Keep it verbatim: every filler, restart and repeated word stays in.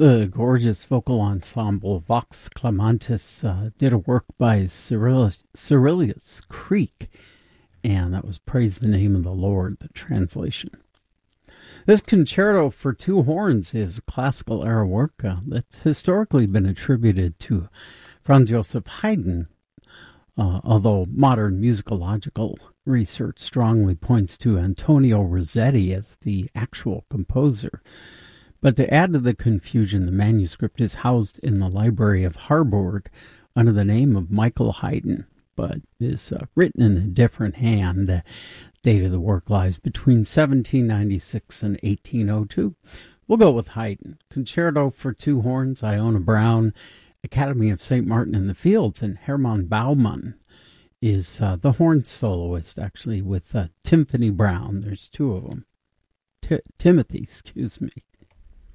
The gorgeous vocal ensemble Vox Clamantis uh, did a work by Cyril- Cyrillus Creek, and that was Praise the Name of the Lord, the translation. This concerto for two horns is a classical era work uh, that's historically been attributed to Franz Joseph Haydn, uh, although modern musicological research strongly points to Antonio Rossetti as the actual composer. But to add to the confusion, the manuscript is housed in the Library of Harburg under the name of Michael Haydn, but is uh, written in a different hand. The date of the work lies between seventeen ninety-six and eighteen oh two. We'll go with Haydn. Concerto for two horns, Iona Brown, Academy of Saint Martin in the Fields, and Hermann Baumann is uh, the horn soloist, actually, with uh, Tiffany Brown. There's two of them. T- Timothy, excuse me.